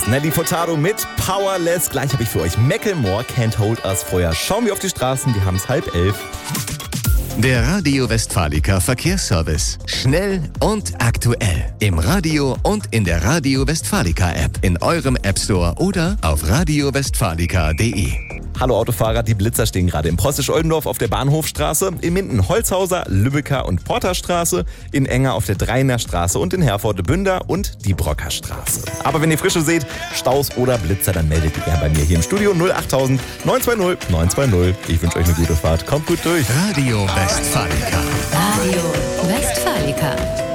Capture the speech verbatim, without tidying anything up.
war's. Nelly Furtado mit Powerless. Gleich habe ich für euch Macklemore, Can't Hold Us. Vorher schauen wir auf die Straßen, wir haben es halb elf. Der Radio Westfalica Verkehrsservice. Schnell und aktuell. Im Radio und in der Radio Westfalica App. In eurem App Store oder auf radio westfalica punkt de. Hallo Autofahrer, die Blitzer stehen gerade in Prostisch-Oldendorf auf der Bahnhofstraße, in Minden Holzhauser, Lübecker und Porterstraße, in Enger auf der Dreiner Straße und in Herford Bünder und die Brockerstraße. Aber wenn ihr Frische seht, Staus oder Blitzer, dann meldet ihr gerne bei mir hier im Studio null acht null null neun zwei null neun zwei null. Ich wünsche euch eine gute Fahrt. Kommt gut durch. Radio Westfalica. Radio Westfalica.